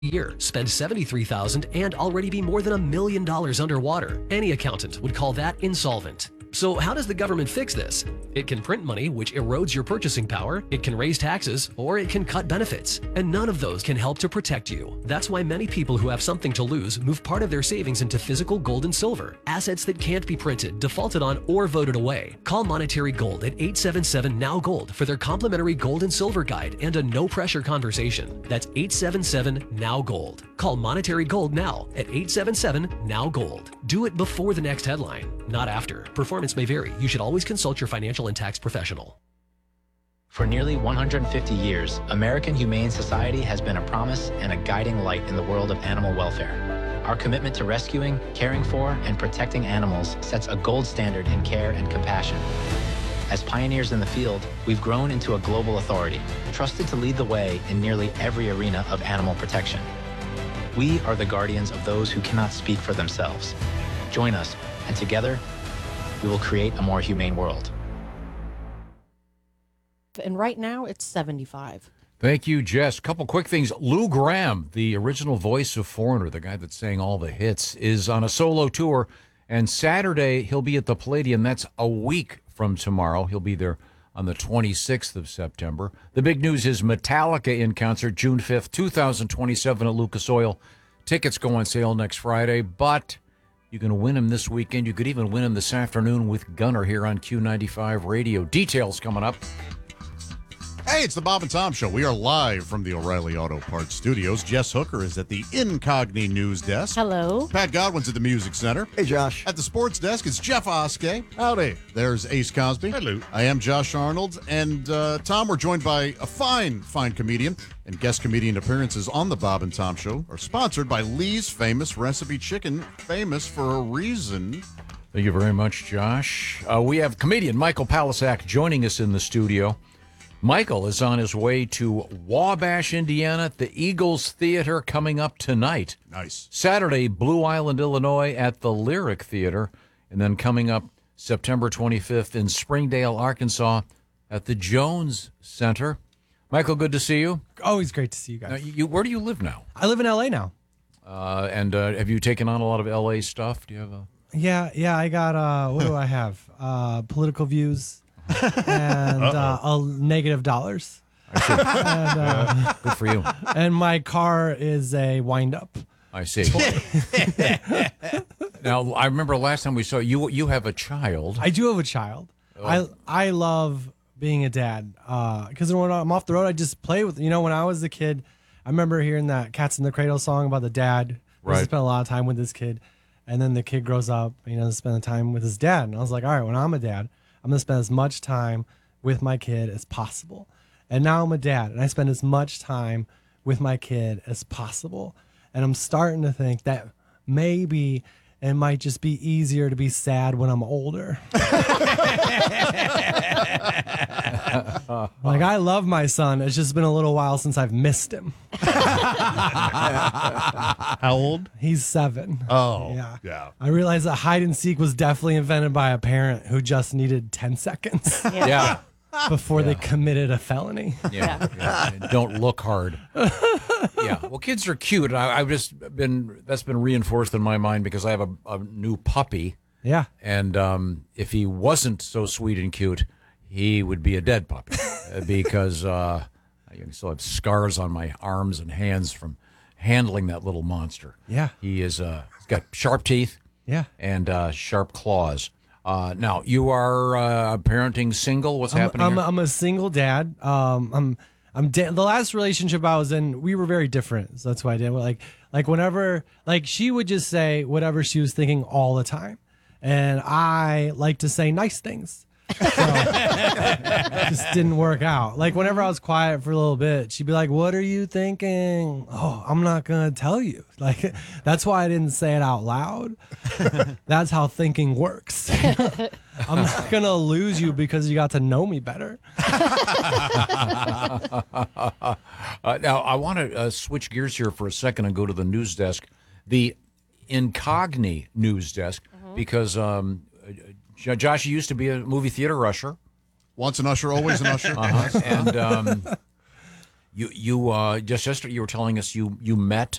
year, spend $73,000 and already be more than $1 million underwater. Any accountant would call that insolvent. So how does the government fix this? It can print money, which erodes your purchasing power, it can raise taxes, or it can cut benefits. And none of those can help to protect you. That's why many people who have something to lose move part of their savings into physical gold and silver, assets that can't be printed, defaulted on, or voted away. Call Monetary Gold at 877-NOW-GOLD for their complimentary gold and silver guide and a no-pressure conversation. That's 877-NOW-GOLD. Call Monetary Gold now at 877-NOW-GOLD. Do it before the next headline, not after. Performance may vary. You should always consult your financial and tax professional. For nearly 150 years, American Humane Society has been a promise and a guiding light in the world of animal welfare. Our commitment to rescuing, caring for, and protecting animals sets a gold standard in care and compassion. As pioneers in the field, we've grown into a global authority, trusted to lead the way in nearly every arena of animal protection. We are the guardians of those who cannot speak for themselves. Join us, and together, we will create a more humane world. And right now, it's 75. Thank you, Jess. Couple quick things. Lou Gramm, the original voice of Foreigner, the guy that sang all the hits, is on a solo tour. And Saturday, he'll be at the Palladium. That's a week from tomorrow. He'll be there on the 26th of September. The big news is Metallica in concert June 5th, 2027 at Lucas Oil. Tickets go on sale next Friday, but you can win them this weekend. You could even win them this afternoon with Gunner here on Q95 Radio. Details coming up. Hey, it's the Bob and Tom Show. We are live from the O'Reilly Auto Parts Studios. Jess Hooker is at the Incogni News Desk. Hello. Pat Godwin's at the Music Center. Hey, Josh. At the Sports Desk, it's Jeff Oskey. Howdy. There's Ace Cosby. Hello. I am Josh Arnold. And, Tom, we're joined by a fine comedian. And guest comedian appearances on the Bob and Tom Show are sponsored by Lee's Famous Recipe Chicken, famous for a reason. Thank you very much, Josh. We have comedian Michael Palisak joining us in the studio. Michael is on his way to Wabash, Indiana, at the Eagles Theater coming up tonight. Nice. Saturday, Blue Island, Illinois, at the Lyric Theater. And then coming up September 25th in Springdale, Arkansas, at the Jones Center. Michael, good to see you. Always great to see you guys. Now, where do you live now? I live in L.A. now. And have you taken on a lot of L.A. stuff? Do you have a... Yeah, I got, what do I have? Political views and negative dollars. And, good for you. And my car is a wind-up. I see. Now, I remember last time we saw you. You have a child. I do have a child. I love being a dad because when I'm off the road, I just play with. When I was a kid, I remember hearing that "Cats in the Cradle" song about the dad. Right. He spent a lot of time with his kid, and then the kid grows up. Spend the time with his dad. And I was like, all right, when I'm a dad, I'm gonna spend as much time with my kid as possible. And now I'm a dad, and I spend as much time with my kid as possible. And I'm starting to think that maybe it might just be easier to be sad when I'm older. Like, I love my son. It's just been a little while since I've missed him. How old? He's 7. Oh, yeah. I realized that hide and seek was definitely invented by a parent who just needed 10 seconds. Yeah. Before they committed a felony. Yeah. Don't look hard. Yeah. Well, kids are cute. I've just that's been reinforced in my mind because I have a new puppy. Yeah. And if he wasn't so sweet and cute, he would be a dead puppy because I still have scars on my arms and hands from handling that little monster. Yeah. He's got sharp teeth. Yeah. And sharp claws. Now you are parenting single. What's happening? I'm a single dad. The last relationship I was in, we were very different. So that's why I did. Like whenever, she would just say whatever she was thinking all the time, and I like to say nice things. So it just didn't work out. Like whenever I was quiet for a little bit, she'd be like, "What are you thinking?" "Oh, I'm not gonna tell you." Like that's why I didn't say it out loud. That's how thinking works. I'm not gonna lose you because you got to know me better. Now I want to switch gears here for a second and go to the news desk, the Incogni news desk, because Josh, you used to be a movie theater usher. Once an usher, always an usher. And You just yesterday you were telling us you met